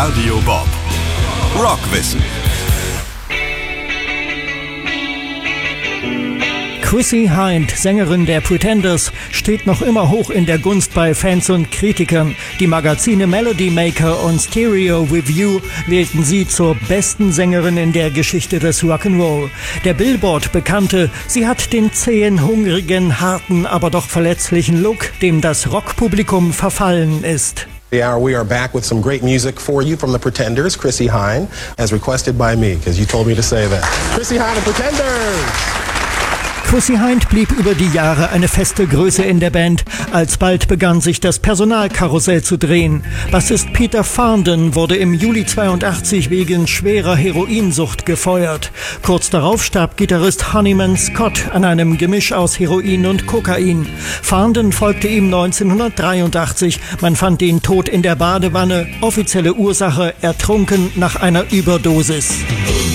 Radio Bob. Rockwissen. Chrissie Hynde, Sängerin der Pretenders, steht noch immer hoch in der Gunst bei Fans und Kritikern. Die Magazine Melody Maker und Stereo Review wählten sie zur besten Sängerin in der Geschichte des Rock'n'Roll. Der Billboard bekannte, sie hat den zähen, hungrigen, harten, aber doch verletzlichen Look, dem das Rockpublikum verfallen ist. Yeah, we are back with some great music for you from the Pretenders, Chrissie Hynde, as requested by me, because you told me to say that. Chrissie Hynde and Pretenders! Chrissie Hynde blieb über die Jahre eine feste Größe in der Band. Alsbald begann sich das Personalkarussell zu drehen. Bassist Peter Farndon wurde im Juli 82 wegen schwerer Heroinsucht gefeuert. Kurz darauf starb Gitarrist Honeyman Scott an einem Gemisch aus Heroin und Kokain. Farndon folgte ihm 1983. Man fand ihn tot in der Badewanne. Offizielle Ursache: ertrunken nach einer Überdosis.